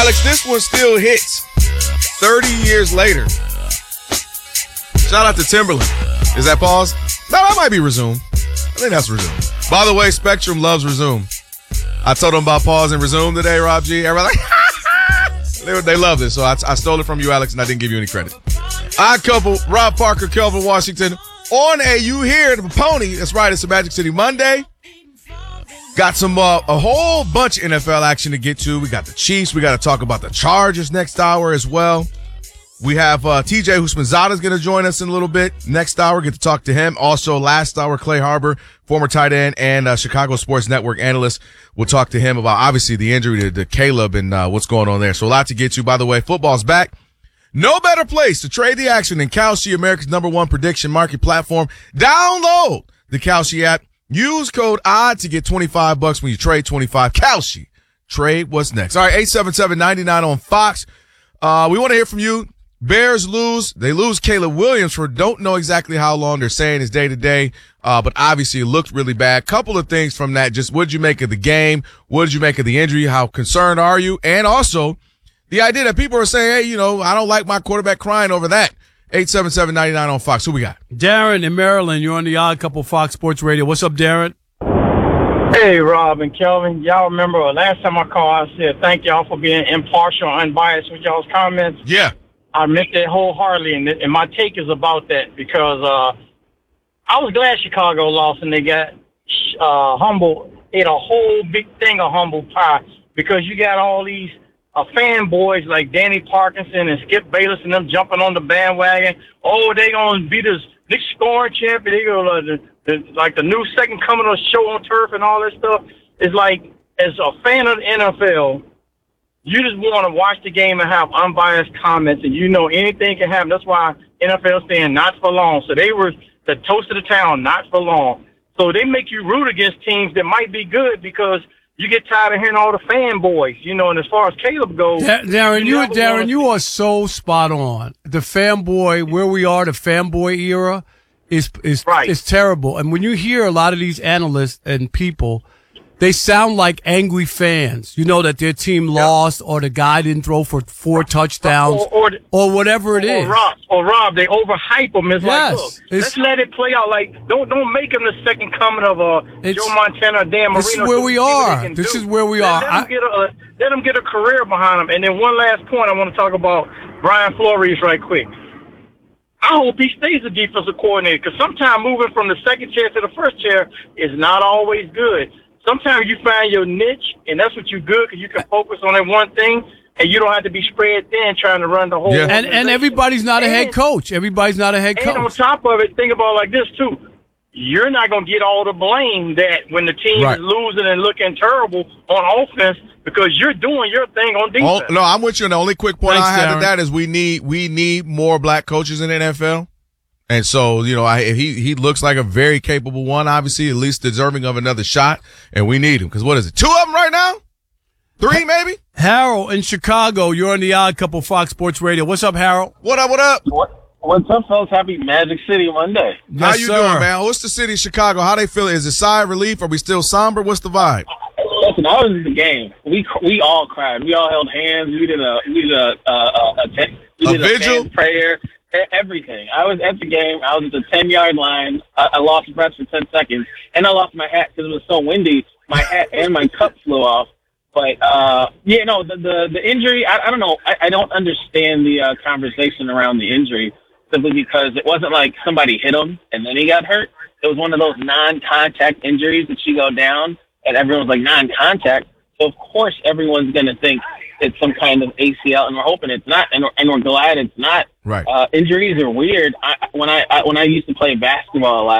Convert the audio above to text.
Alex, this one still hits 30 years later. Shout out to Timberland. Is that pause? No, that might be resume. I think that's resume. By the way, Spectrum loves resume. I told them about pause and resume today, Rob G. Everybody like, they love this. So I stole it from you, Alex, and I didn't give you any credit. Odd couple, Rob Parker, Kelvin Washington. On a You Hear the Pony. That's right, it's a Magic City Monday. Got some a whole bunch of NFL action to get to. We got the Chiefs. We got to talk about the Chargers next hour as well. We have TJ Houshmandzadeh is going to join us in a little bit. Next hour, get to talk to him. Also, last hour, Clay Harbor, former tight end and Chicago Sports Network analyst. We'll talk to him about, obviously, the injury to Caleb and what's going on there. So a lot to get to. By the way, football's back. No better place to trade the action than Kalshi, America's #1 prediction market platform. Download the Kalshi app. Use code ODD to get $25 when you trade 25. Kalshi. Trade what's next. All right, 877-99 on Fox. We want to hear from you. Bears lose. They lose Caleb Williams for don't know exactly how long. They're saying is day to day. But obviously it looked really bad. Couple of things from that. Just what did you make of the game? What did you make of the injury? How concerned are you? And also the idea that people are saying, hey, I don't like my quarterback crying over that. 877-99 on Fox. Who we got? Darren in Maryland. You're on the Odd Couple Fox Sports Radio. What's up, Darren? Hey, Rob and Kelvin. Y'all remember last time I called, I said thank y'all for being impartial, unbiased with y'all's comments. Yeah. I meant that wholeheartedly, and my take is about that because I was glad Chicago lost and they got humble, ate a whole big thing of humble pie because you got all these fanboys like Danny Parkinson and Skip Bayless and them jumping on the bandwagon. Oh, they gonna beat us next scoring champion. They gonna like the new second coming of the show on turf and all that stuff. It's like as a fan of the NFL, you just want to watch the game and have unbiased comments, and anything can happen. That's why NFL saying not for long. So they were the toast of the town, not for long. So they make you root against teams that might be good because you get tired of hearing all the fanboys, and as far as Caleb goes. Darren, you are so spot on. The fanboy, where we are, the fanboy era is terrible. And when you hear a lot of these analysts and people, they sound like angry fans. That their team lost or the guy didn't throw for 4 touchdowns or whatever it is. Rob, they overhype them. It's like, look, let's let it play out. Like, don't make him the second coming of Joe Montana or Dan Marino. This is where we are. This is where we are. Let him get a career behind him. And then one last point I want to talk about Brian Flores right quick. I hope he stays the defensive coordinator because sometimes moving from the second chair to the first chair is not always good. Sometimes you find your niche, and that's what you're good because you can focus on that one thing, and you don't have to be spread thin trying to run the whole. Yeah. And everybody's not a head coach. Everybody's not a head coach. And on top of it, think about it like this too: you're not going to get all the blame that when the team is losing and looking terrible on offense because you're doing your thing on defense. No, I'm with you. And the only quick point I have to that is we need more black coaches in the NFL. And so, he looks like a very capable one, obviously, at least deserving of another shot, and we need him. Because what is it, 2 of them right now? 3 maybe? Harold in Chicago, you're on the Odd Couple Fox Sports Radio. What's up, Harold? What up? What's up, folks? Happy Magic City Monday. Yes, How you doing, man? What's the city of Chicago? How they feel? Is it sigh of relief? Are we still somber? What's the vibe? Listen, I was at the game. We all cried. We all held hands. We did a vigil? fan prayer. Everything. I was at the game. I was at the 10-yard line. I lost breath for 10 seconds, and I lost my hat because it was so windy. My hat and my cup flew off. But the injury. I don't know. I don't understand the conversation around the injury simply because it wasn't like somebody hit him and then he got hurt. It was one of those non-contact injuries that you go down, and everyone's like non-contact. So of course everyone's going to think it's some kind of ACL, and we're hoping it's not, and we're glad it's not. Right. Injuries are weird. When I used to play basketball a lot,